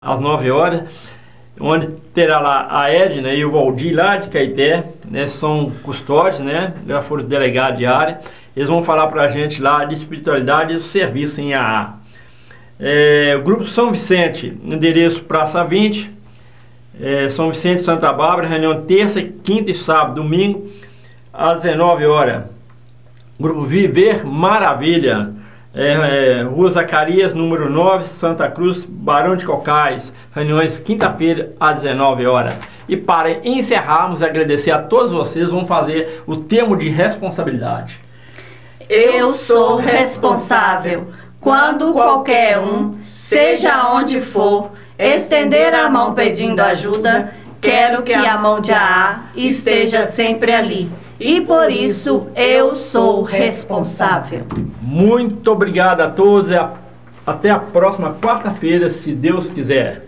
às 9 horas, onde terá lá a Edna e o Valdir lá de Caeté, né, são custódios, né, já foram delegados de área. Eles vão falar para a gente lá de espiritualidade e o serviço em AA. O Grupo São Vicente, endereço Praça 20, São Vicente, Santa Bárbara, reunião terça, quinta e sábado, domingo, às 19 horas. Grupo Viver Maravilha, Rua Zacarias, número 9, Santa Cruz, Barão de Cocais, reuniões quinta-feira às 19 horas. E para encerrarmos, agradecer a todos vocês, vamos fazer o termo de responsabilidade. Eu sou responsável quando qualquer um, seja onde for, estender a mão pedindo ajuda, quero que a mão de AA esteja sempre ali. E por isso eu sou responsável. Muito obrigado a todos. Até a próxima quarta-feira, se Deus quiser.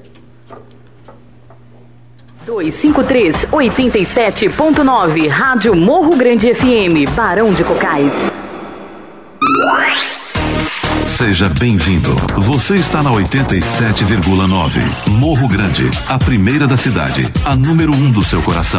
253-87.9 Rádio Morro Grande FM, Barão de Cocais. Seja bem-vindo. Você está na 87,9. Morro Grande, a primeira da cidade, a número 1 do seu coração.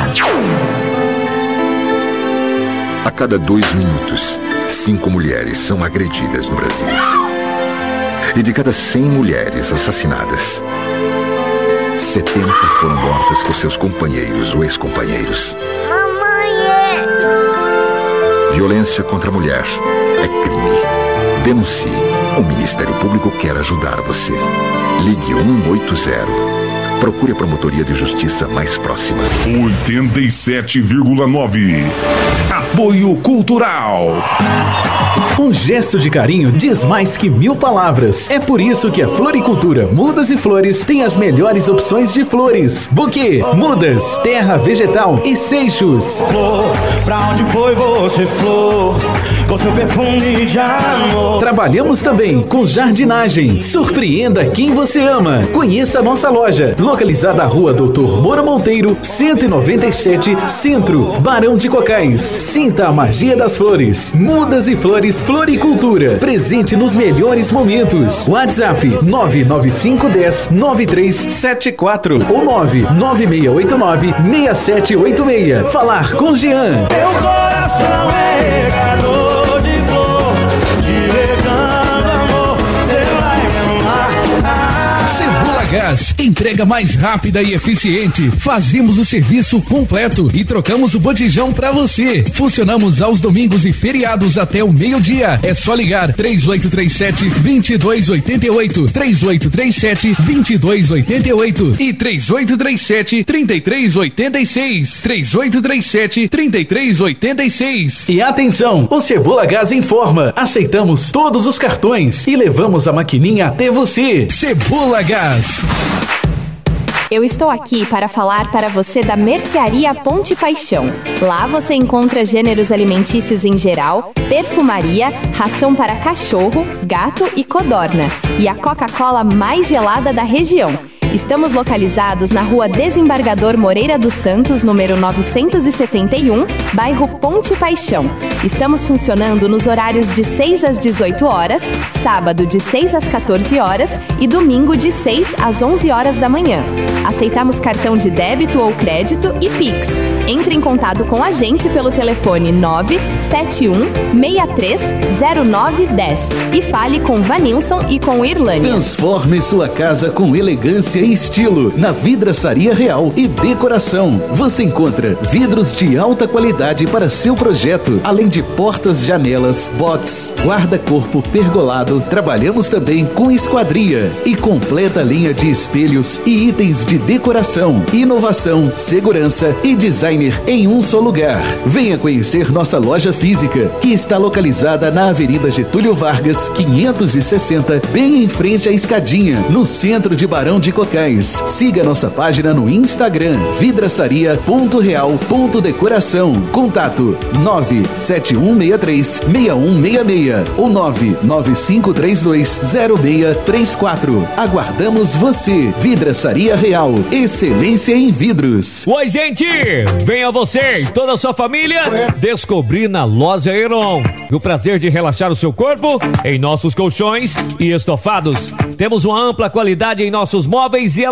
A cada 2 minutos, 5 mulheres são agredidas no Brasil. E de cada 100 mulheres assassinadas, 70 foram mortas por seus companheiros ou ex-companheiros. Mamãe! Violência contra a mulher é crime. Denuncie. O Ministério Público quer ajudar você. Ligue 180. Procure a promotoria de justiça mais próxima. 87,9. Apoio Cultural. Um gesto de carinho diz mais que 1000 palavras. É por isso que a Floricultura Mudas e Flores tem as melhores opções de flores: buquê, mudas, terra vegetal e seixos. Flor, pra onde foi você, flor? Com seu perfume de amor. Trabalhamos também com jardinagem. Surpreenda quem você ama. Conheça a nossa loja, localizada na Rua Doutor Moura Monteiro, 197, Centro, Barão de Cocais. Sinta a magia das flores. Mudas e Flores Floricultura. Presente nos melhores momentos. WhatsApp 995109374 ou 996896786. Falar com Jean. Meu coração é regador de flor, te regando amor, você vai me amar. Cebola Gás, entrega mais rápida e eficiente. Fazemos o serviço completo e trocamos o botijão pra você. Funcionamos aos domingos e feriados até o meio-dia. É só ligar 3837-2288, 3837-2288 e 3837-3386, 3837-3386. E atenção, o Cebola Gás informa: aceitamos todos os cartões e levamos a maquininha até você. Cebola Gás. Eu estou aqui para falar para você da Mercearia Ponte Paixão. Lá você encontra gêneros alimentícios em geral, perfumaria, ração para cachorro, gato e codorna. E a Coca-Cola mais gelada da região. Estamos localizados na Rua Desembargador Moreira dos Santos, número 971, bairro Ponte Paixão. Estamos funcionando nos horários de 6 às 18 horas, sábado de 6 às 14 horas e domingo de 6 às 11 horas da manhã. Aceitamos cartão de débito ou crédito e Pix. Entre em contato com a gente pelo telefone 971-630910 e fale com Vanilson e com Irlane. Transforme sua casa com elegância e estilo na Vidraçaria Real e Decoração. Você encontra vidros de alta qualidade para seu projeto, além de portas, janelas, box, guarda-corpo pergolado. Trabalhamos também com esquadria e completa linha de espelhos e itens de decoração, inovação, segurança e designer em um só lugar. Venha conhecer nossa loja física, que está localizada na Avenida Getúlio Vargas, 560, bem em frente à Escadinha, no centro de Barão de Cocais. Siga nossa página no Instagram, vidraçaria.real.decoração. Contato 97163-6166 ou 99532-0634. Aguardamos você. Vidraçaria Real, excelência em vidros. Oi, gente! Venha você e toda a sua família descobrir na Loja Heron o prazer de relaxar o seu corpo em nossos colchões e estofados. Temos uma ampla qualidade em nossos móveis mais e ela